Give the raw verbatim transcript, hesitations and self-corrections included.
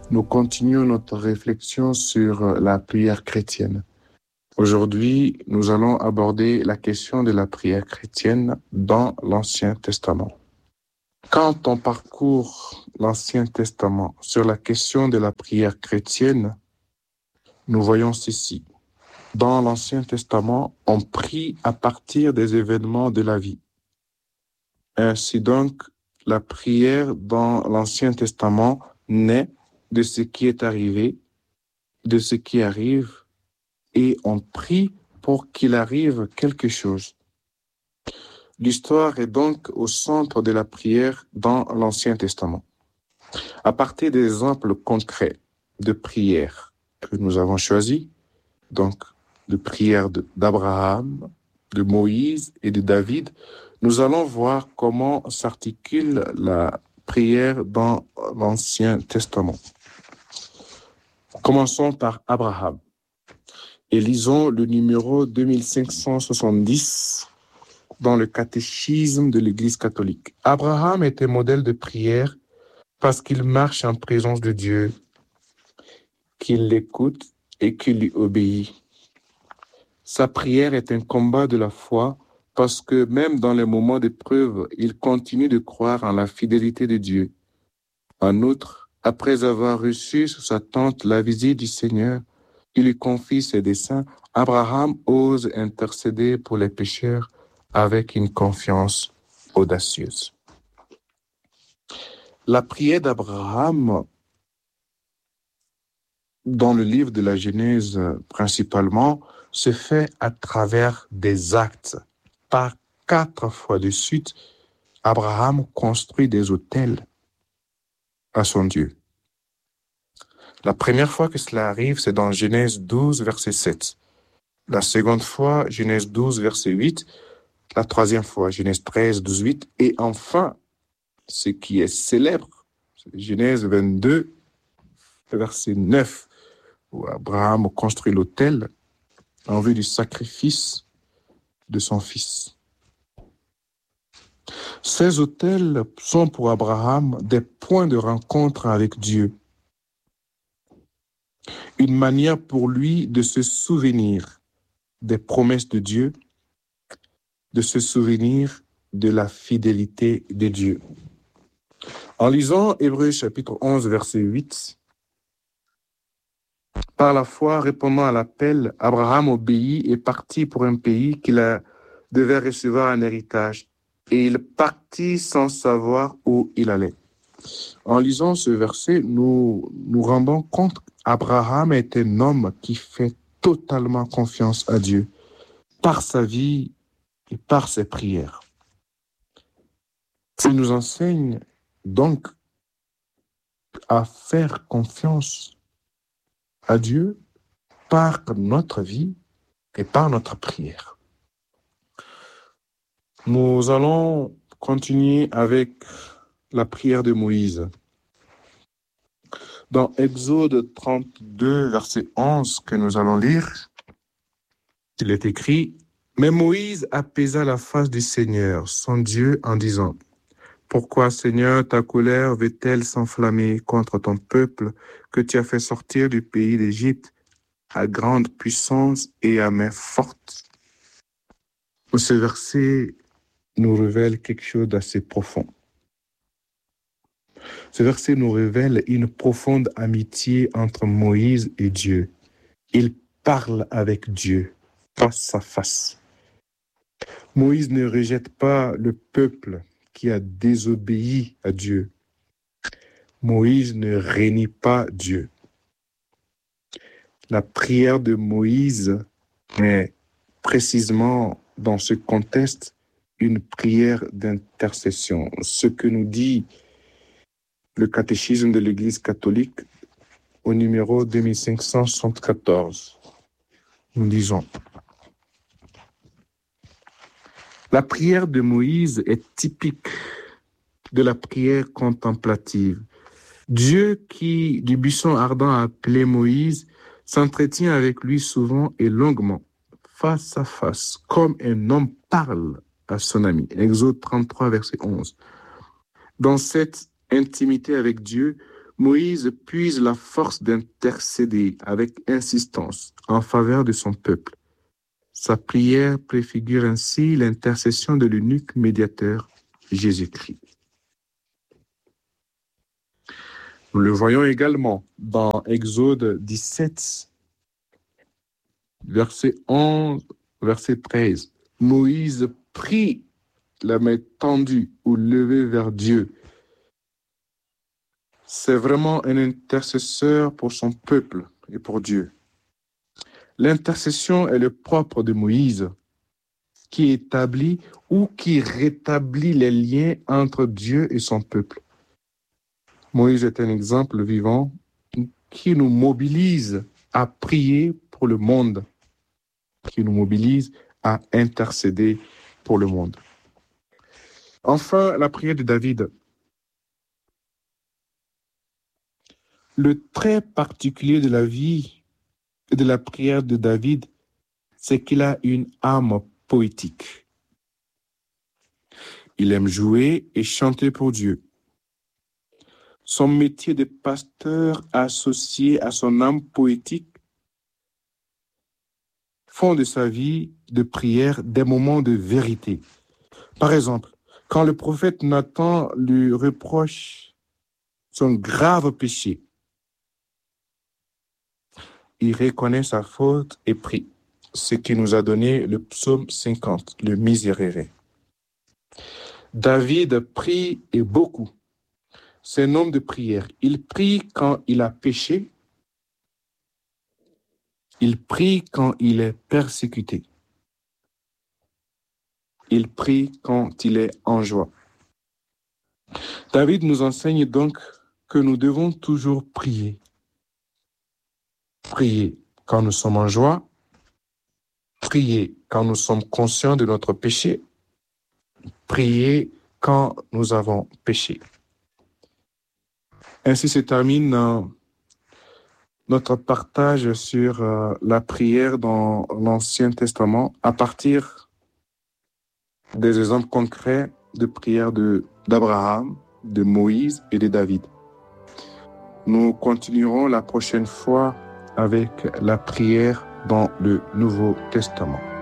Nous continuons notre réflexion sur la prière chrétienne. Aujourd'hui, nous allons aborder la question de la prière chrétienne dans l'Ancien Testament. Quand on parcourt l'Ancien Testament sur la question de la prière chrétienne, nous voyons ceci. Dans l'Ancien Testament, on prie à partir des événements de la vie. Ainsi donc, la prière dans l'Ancien Testament naît de ce qui est arrivé, de ce qui arrive, et on prie pour qu'il arrive quelque chose. L'histoire est donc au centre de la prière dans l'Ancien Testament. À partir des exemples concrets de prière que nous avons choisis, donc de prière de, d'Abraham, de Moïse et de David, nous allons voir comment s'articule la prière dans l'Ancien Testament. Commençons par Abraham et lisons le numéro deux mille cinq cent soixante-dix dans le catéchisme de l'Église catholique. Abraham était modèle de prière parce qu'il marche en présence de Dieu, qu'il l'écoute et qu'il lui obéit. Sa prière est un combat de la foi parce que même dans les moments d'épreuve, il continue de croire en la fidélité de Dieu. En outre, après avoir reçu sous sa tente la visite du Seigneur, qui lui confie ses desseins, Abraham ose intercéder pour les pécheurs avec une confiance audacieuse. La prière d'Abraham, dans le livre de la Genèse principalement, se fait à travers des actes. Par quatre fois de suite, Abraham construit des autels à son Dieu. La première fois que cela arrive, c'est dans Genèse douze, verset sept. La seconde fois, Genèse douze, verset huit. La troisième fois, Genèse treize, douze, huit. Et enfin, ce qui est célèbre, c'est Genèse vingt-deux, verset neuf, où Abraham construit l'autel en vue du sacrifice de son fils. Ces autels sont pour Abraham des points de rencontre avec Dieu. Une manière pour lui de se souvenir des promesses de Dieu, de se souvenir de la fidélité de Dieu. En lisant Hébreux chapitre onze, verset huit, par la foi, répondant à l'appel, Abraham obéit et partit pour un pays qu'il a, devait recevoir en héritage. Et il partit sans savoir où il allait. En lisant ce verset, nous nous rendons compte qu'Abraham est un homme qui fait totalement confiance à Dieu par sa vie et par ses prières. Il nous enseigne donc à faire confiance à Dieu par notre vie et par notre prière. Nous allons continuer avec la prière de Moïse. Dans Exode trente-deux, verset onze, que nous allons lire, il est écrit « Mais Moïse apaisa la face du Seigneur, son Dieu, en disant « Pourquoi, Seigneur, ta colère veut-elle s'enflammer contre ton peuple que tu as fait sortir du pays d'Égypte à grande puissance et à main forte ?» Ce verset nous révèle quelque chose d'assez profond. Ce verset nous révèle une profonde amitié entre Moïse et Dieu. Il parle avec Dieu face à face. Moïse ne rejette pas le peuple qui a désobéi à Dieu. Moïse ne renie pas Dieu. La prière de Moïse est précisément dans ce contexte une prière d'intercession. Ce que nous dit le catéchisme de l'Église catholique au numéro deux mille cinq cent soixante-quatorze. Nous disons: la prière de Moïse est typique de la prière contemplative. Dieu qui, du buisson ardent, a appelé Moïse, s'entretient avec lui souvent et longuement, face à face, comme un homme parle à son ami. Exode trente-trois, verset onze. Dans cette intimité avec Dieu, Moïse puise la force d'intercéder avec insistance en faveur de son peuple. Sa prière préfigure ainsi l'intercession de l'unique médiateur, Jésus-Christ. Nous le voyons également dans Exode dix-sept, verset onze, verset treize. Moïse prie la main tendue ou levée vers Dieu. C'est vraiment un intercesseur pour son peuple et pour Dieu. L'intercession est le propre de Moïse, qui établit ou qui rétablit les liens entre Dieu et son peuple. Moïse est un exemple vivant qui nous mobilise à prier pour le monde, qui nous mobilise à intercéder pour le monde. Enfin, la prière de David. Le trait particulier de la vie et de la prière de David, c'est qu'il a une âme poétique. Il aime jouer et chanter pour Dieu. Son métier de pasteur associé à son âme poétique font de sa vie de prière des moments de vérité. Par exemple, quand le prophète Nathan lui reproche son grave péché, il reconnaît sa faute et prie, ce qui nous a donné le psaume cinquante, le Miserere. David prie et beaucoup. C'est un homme de prière. Il prie quand il a péché. Il prie quand il est persécuté. Il prie quand il est en joie. David nous enseigne donc que nous devons toujours prier. Prier quand nous sommes en joie. Prier quand nous sommes conscients de notre péché. Prier quand nous avons péché. Ainsi se termine euh, notre partage sur euh, la prière dans l'Ancien Testament à partir des exemples concrets de prière de, d'Abraham, de Moïse et de David. Nous continuerons la prochaine fois avec la prière dans le Nouveau Testament.